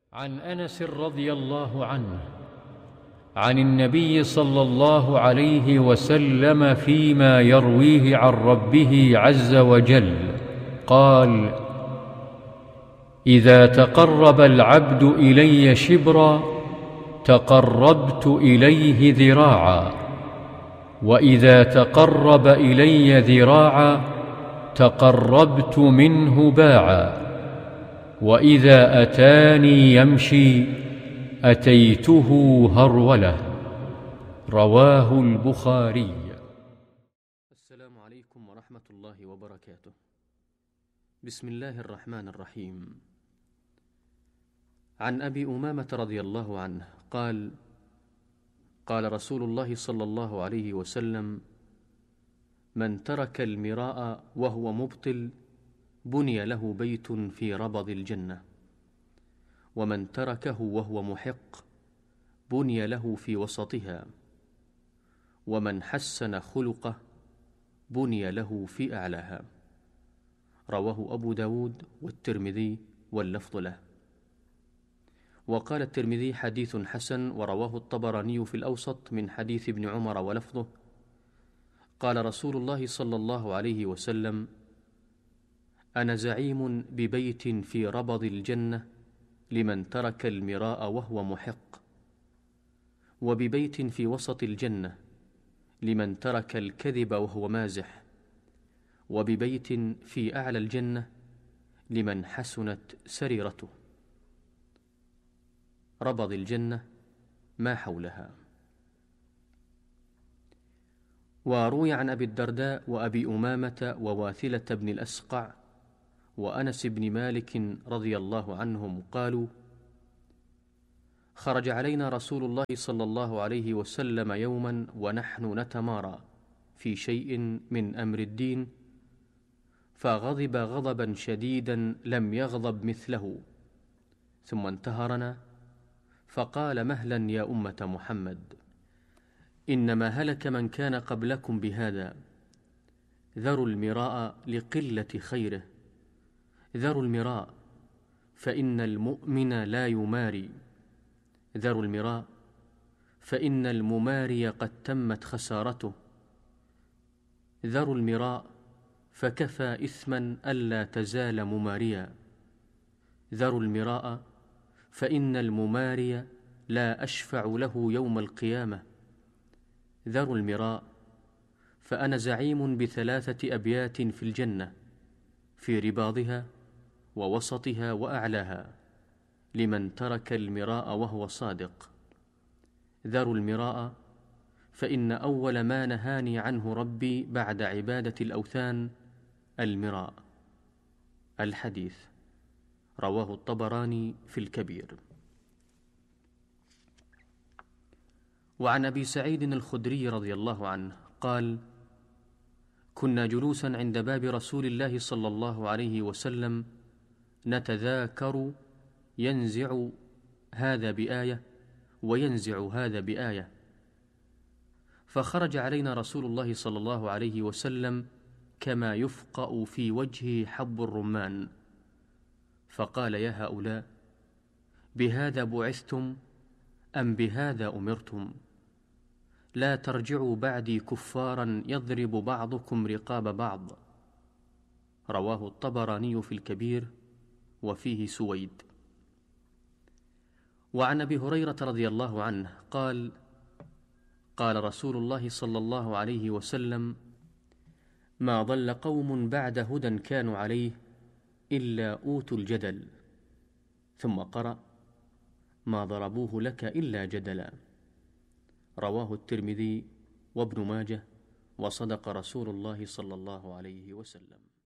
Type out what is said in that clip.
عن أنس رضي الله عنه عن النبي صلى الله عليه وسلم فيما يرويه عن ربه عز وجل قال: إذا تقرب العبد إلي شبرا تقربت إليه ذراعا، وإذا تقرب إلي ذراعا تقربت منه باعا، وإذا أتاني يمشي أتيته هرولة. رواه البخاري. السلام عليكم ورحمة الله وبركاته. بسم الله الرحمن الرحيم. عن أبي أمامة رضي الله عنه قال: قال رسول الله صلى الله عليه وسلم: من ترك المراء وهو مبطل بني له بيت في ربض الجنة، ومن تركه وهو محق بني له في وسطها، ومن حسن خلقه بني له في أعلاها. رواه أبو داود والترمذي واللفظ له. وقال الترمذي: حديث حسن. ورواه الطبراني في الأوسط من حديث ابن عمر ولفظه: قال رسول الله صلى الله عليه وسلم: أنا زعيم ببيت في ربض الجنة لمن ترك المراء وهو محق، وببيت في وسط الجنة لمن ترك الكذب وهو مازح، وببيت في أعلى الجنة لمن حسنت سريرته. ربض الجنة ما حولها. وروي عن أبي الدرداء وأبي أمامة وواثلة بن الأسقع وأنس بن مالك رضي الله عنهم قالوا: خرج علينا رسول الله صلى الله عليه وسلم يوما ونحن نتمارى في شيء من أمر الدين، فغضب غضبا شديدا لم يغضب مثله، ثم انتهرنا فقال: مهلا يا أمة محمد، إنما هلك من كان قبلكم بهذا. ذروا المراء لقلة خيره، ذروا المراء فإن المؤمن لا يماري، ذروا المراء فإن المماري قد تمت خسارته، ذروا المراء فكفى إثما ألا تزال مماريا، ذروا المراء فإن المماري لا أشفع له يوم القيامة، ذروا المراء فأنا زعيم بثلاثة أبيات في الجنة في رباضها ووسطها وأعلاها لمن ترك المراء وهو صادق. ذروا المراء فإن أول ما نهاني عنه ربي بعد عبادة الأوثان المراء. الحديث رواه الطبراني في الكبير. وعن أبي سعيد الخدري رضي الله عنه قال: كنا جلوسا عند باب رسول الله صلى الله عليه وسلم نتذاكر، ينزع هذا بآية وينزع هذا بآية، فخرج علينا رسول الله صلى الله عليه وسلم كما يفقأ في وجهه حب الرمان، فقال: يا هؤلاء، بهذا بعثتم أم بهذا أمرتم؟ لا ترجعوا بعدي كفارا يضرب بعضكم رقاب بعض. رواه الطبراني في الكبير وفيه سويد. وعن أبي هريرة رضي الله عنه قال: قال رسول الله صلى الله عليه وسلم: ما ضل قوم بعد هدى كانوا عليه إلا أوتوا الجدل. ثم قرأ: ما ضربوه لك إلا جدلا. رواه الترمذي وابن ماجه، وصدق رسول الله صلى الله عليه وسلم.